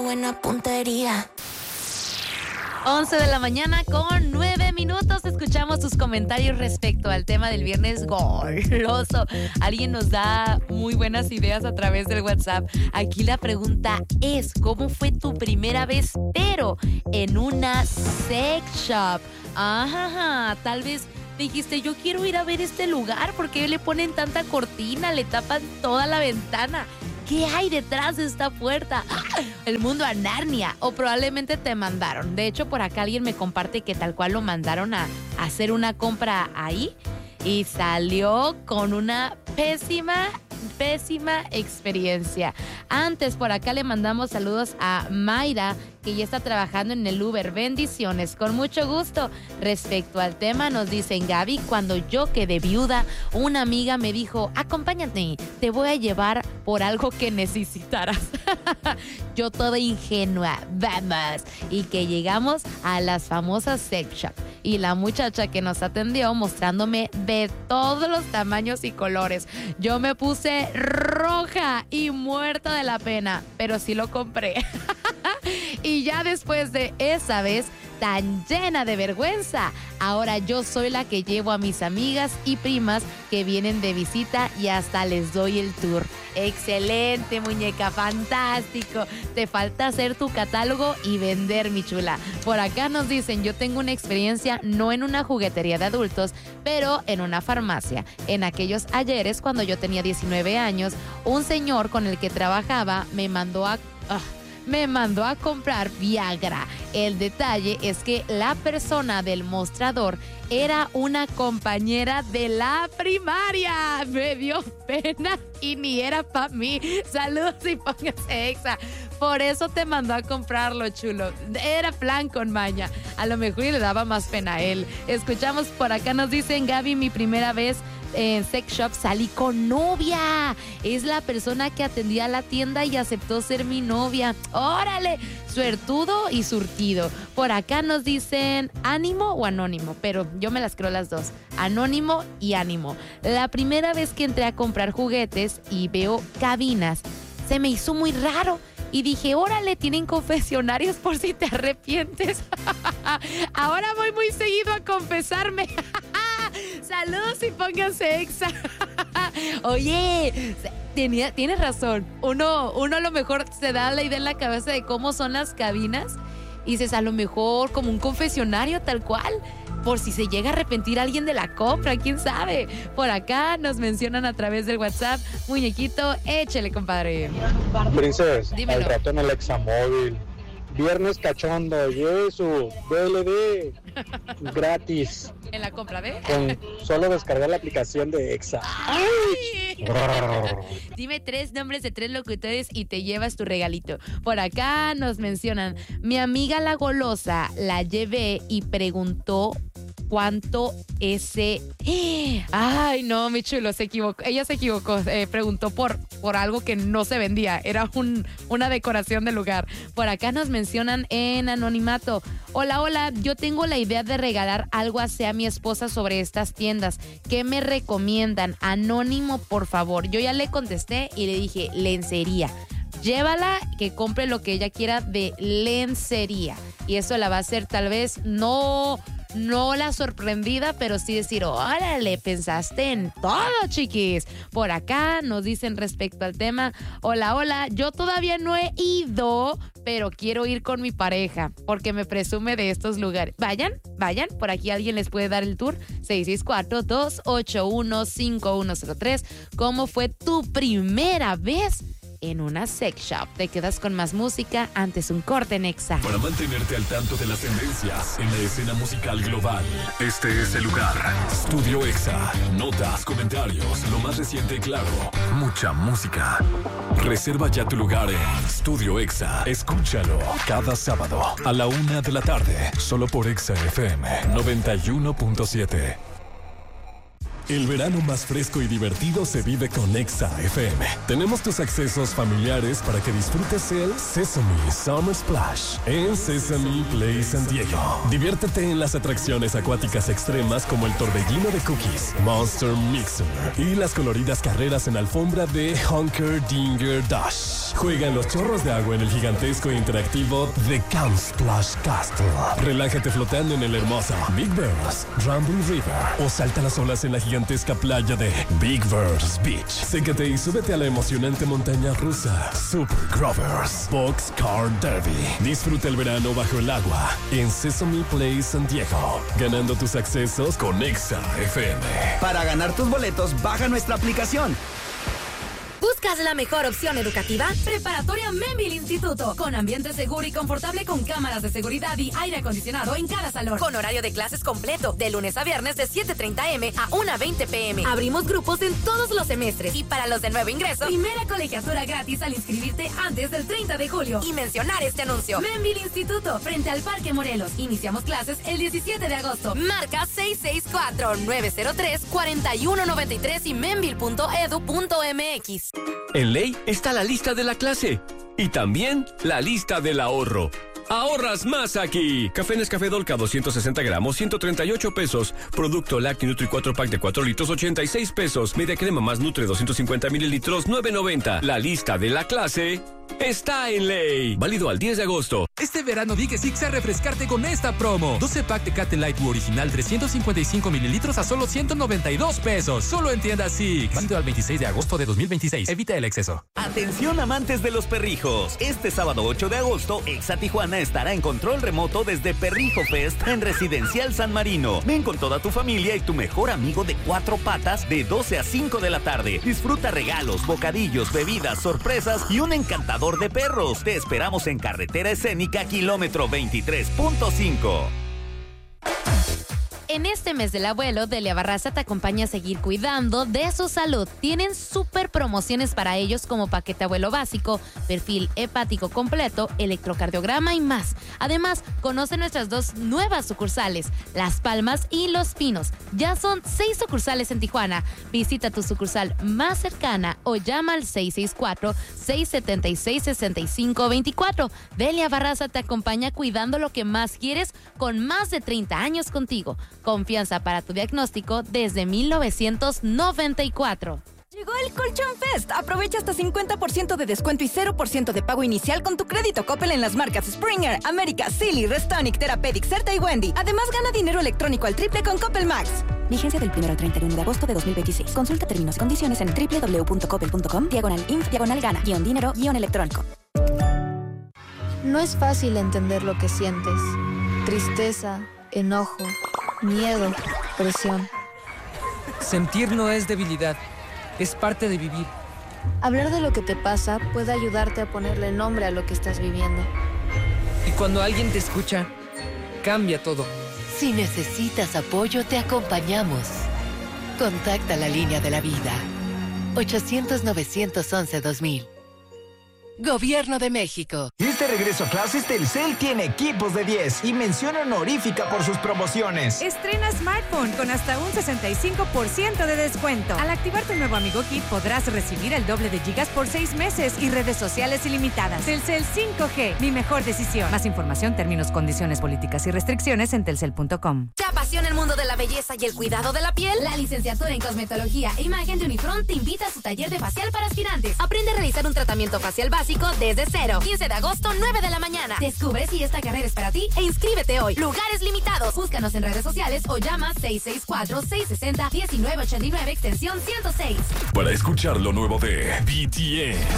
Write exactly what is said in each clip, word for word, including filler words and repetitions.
buena puntería. once de la mañana con nueve minutos. Escuchamos tus comentarios respecto al tema del viernes goloso. Alguien nos da muy buenas ideas a través del WhatsApp. Aquí la pregunta es: ¿cómo fue tu primera vez, pero en una sex shop? Ajá, tal vez dijiste, yo quiero ir a ver este lugar, porque le ponen tanta cortina, le tapan toda la ventana. ¿Qué hay detrás de esta puerta? El mundo a Narnia. O probablemente te mandaron. De hecho, por acá alguien me comparte que tal cual lo mandaron a, a hacer una compra ahí y salió con una pésima, pésima experiencia. Antes, por acá le mandamos saludos a Mayra, que ya está trabajando en el Uber. Bendiciones, con mucho gusto. Respecto al tema, nos dicen, Gaby, cuando yo quedé viuda, una amiga me dijo, acompáñate, te voy a llevar por algo que necesitaras. Yo toda ingenua, vamos. Y que llegamos a las famosas sex shop. Y la muchacha que nos atendió mostrándome de todos los tamaños y colores. Yo me puse roja y muerta de la pena, pero sí lo compré. Y ya después de esa vez tan llena de vergüenza, ahora yo soy la que llevo a mis amigas y primas que vienen de visita y hasta les doy el tour. Excelente, muñeca, fantástico. Te falta hacer tu catálogo y vender, mi chula. Por acá nos dicen, yo tengo una experiencia no en una juguetería de adultos, pero en una farmacia. En aquellos ayeres, cuando yo tenía diecinueve años, un señor con el que trabajaba me mandó a... Uh, me mandó a comprar Viagra. El detalle es que la persona del mostrador era una compañera de la primaria. Me dio pena y ni era para mí. Saludos y póngase exa. Por eso te mandó a comprarlo, chulo. Era plan con maña. A lo mejor le daba más pena a él. Escuchamos por acá, nos dicen, Gaby, mi primera vez en sex shop salí con novia. Es la persona que atendía la tienda y aceptó ser mi novia. ¡Órale! Suertudo y surtido. Por acá nos dicen ánimo o anónimo, pero yo me las creo las dos. Anónimo y ánimo. La primera vez que entré a comprar juguetes y veo cabinas, se me hizo muy raro. Y dije, órale, tienen confesionarios por si te arrepientes. Ahora voy muy seguido a confesarme. Saludos y pónganse exa. Oye, tenía, tienes razón. Uno, uno a lo mejor se da la idea en la cabeza de cómo son las cabinas y dices, a lo mejor como un confesionario tal cual, por si se llega a arrepentir alguien de la compra, quién sabe. Por acá nos mencionan a través del WhatsApp, muñequito, échele, compadre. Princesa, Dímelo. al rato en el examóvil. Viernes cachondo, lleve su D L D gratis. ¿En la compra, ve? Con solo descargar la aplicación de Exa. ¡Ay! Dime tres nombres de tres locutores y te llevas tu regalito. Por acá nos mencionan, mi amiga la golosa la llevé y preguntó cuánto ese... Ay, no, mi chulo, se equivocó. Ella se equivocó, eh, preguntó por, por algo que no se vendía. Era un, una decoración del lugar. Por acá nos mencionan en anonimato. Hola, hola, yo tengo la idea de regalar algo hacia mi esposa sobre estas tiendas. ¿Qué me recomiendan? Anónimo, por favor. Yo ya le contesté y le dije, lencería. Llévala, que compre lo que ella quiera de lencería. Y eso la va a hacer tal vez no... No la sorprendida, pero sí decir, órale, pensaste en todo, chiquis. Por acá nos dicen respecto al tema, hola, hola, yo todavía no he ido, pero quiero ir con mi pareja, porque me presume de estos lugares. Vayan, vayan, por aquí alguien les puede dar el tour. seis seis cuatro, dos ocho uno, cinco uno cero tres. ¿Cómo fue tu primera vez en una sex shop? Te quedas con más música antes un corte en Exa. Para mantenerte al tanto de las tendencias en la escena musical global, este es el lugar. Estudio Exa. Notas, comentarios, lo más reciente y claro. Mucha música. Reserva ya tu lugar en Estudio Exa. Escúchalo cada sábado a la una de la tarde, solo por Exa F M noventa y uno punto siete. El verano más fresco y divertido se vive con Exa F M. Tenemos tus accesos familiares para que disfrutes el Sesame Summer Splash en Sesame Play San Diego. Diviértete en las atracciones acuáticas extremas como el torbellino de cookies, Monster Mixer y las coloridas carreras en alfombra de Hunker Dinger Dash. Juega en los chorros de agua en el gigantesco e interactivo The Camp Splash Castle. Relájate flotando en el hermoso Big Bears Rambling River o salta las olas en la gigantesca playa de Big Bears Beach. Sécate y súbete a la emocionante montaña rusa Super Grovers Boxcar Derby. Disfruta el verano bajo el agua en Sesame Place San Diego, ganando tus accesos con Exa F M. Para ganar tus boletos, baja nuestra aplicación. ¿Buscas la mejor opción educativa? Preparatoria Membil Instituto, con ambiente seguro y confortable con cámaras de seguridad y aire acondicionado en cada salón. Con horario de clases completo, de lunes a viernes de siete treinta eme a una veinte peme. Abrimos grupos en todos los semestres. Y para los de nuevo ingreso, primera colegiatura gratis al inscribirte antes del treinta de julio. Y mencionar este anuncio. Membil Instituto, frente al Parque Morelos. Iniciamos clases el diecisiete de agosto. Marca seis seis cuatro, nueve cero tres, cuatro uno nueve tres y membil punto edu punto mx. En Ley está la lista de la clase y también la lista del ahorro. ¡Ahorras más aquí! Café Nescafé Dolca doscientos sesenta gramos, ciento treinta y ocho pesos. Producto Lácteo Nutri cuatro pack de cuatro litros, ochenta y seis pesos. Media crema más Nutre doscientos cincuenta mililitros, nueve noventa. La lista de la clase está en Ley. Válido al diez de agosto. Este verano di que Six a refrescarte con esta promo. doce pack de Tecate Light original trescientos cincuenta y cinco mililitros a solo ciento noventa y dos pesos. Solo en tiendas Six. Válido al veintiséis de agosto de dos mil veintiséis. Evita el exceso. Atención amantes de los perrijos. Este sábado ocho de agosto, Exa Tijuana estará en control remoto desde Perrijo Fest en Residencial San Marino. Ven con toda tu familia y tu mejor amigo de cuatro patas de doce a cinco de la tarde. Disfruta regalos, bocadillos, bebidas, sorpresas y un encantador de perros. Te esperamos en Carretera Escénica, kilómetro veintitrés punto cinco. En este mes del abuelo, Delia Barraza te acompaña a seguir cuidando de su salud. Tienen súper promociones para ellos como paquete abuelo básico, perfil hepático completo, electrocardiograma y más. Además, conoce nuestras dos nuevas sucursales, Las Palmas y Los Pinos. Ya son seis sucursales en Tijuana. Visita tu sucursal más cercana o llama al seis seis cuatro, seis siete seis, seis cinco dos cuatro. Delia Barraza te acompaña cuidando lo que más quieres con más de treinta años contigo. Confianza para tu diagnóstico desde mil novecientos noventa y cuatro. Llegó el Colchón Fest. Aprovecha hasta cincuenta por ciento de descuento y cero por ciento de pago inicial con tu crédito Coppel en las marcas Springer, América, Silly, Restonic, Therapeutic, Certa y Wendy. Además, gana dinero electrónico al triple con Coppel Max. Vigencia del primero al treinta y uno de agosto de dos mil veintiséis. Consulta términos y condiciones en doble u doble u doble u punto coppel punto com, diagonal inf, diagonal gana, guión dinero, guión electrónico. No es fácil entender lo que sientes. Tristeza, enojo, miedo, presión. Sentir no es debilidad, es parte de vivir. Hablar de lo que te pasa puede ayudarte a ponerle nombre a lo que estás viviendo. Y cuando alguien te escucha, cambia todo. Si necesitas apoyo, te acompañamos. Contacta la línea de la vida. ochocientos, novecientos once, dos mil. Gobierno de México. Este regreso a clases, Telcel tiene equipos de diez y mención honorífica por sus promociones. Estrena smartphone con hasta un sesenta y cinco por ciento de descuento. Al activar tu nuevo Amigo Kit podrás recibir el doble de gigas por seis meses y redes sociales ilimitadas. Telcel cinco G, mi mejor decisión. Más información, términos, condiciones, políticas y restricciones en telcel punto com. ¿Te apasiona el mundo de la belleza y el cuidado de la piel? La licenciatura en cosmetología e imagen de Unifront te invita a su taller de facial para aspirantes. Aprende a realizar un tratamiento facial básico desde cero. quince de agosto, nueve de la mañana. Descubre si esta carrera es para ti e inscríbete hoy. Lugares limitados. Búscanos en redes sociales o llama seis seis cuatro, seis seis cero, uno nueve ocho nueve, extensión ciento seis. Para escuchar lo nuevo de B T S.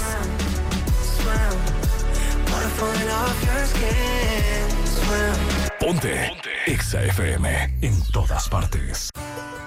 Ponte, Ponte. Exa F M en todas partes.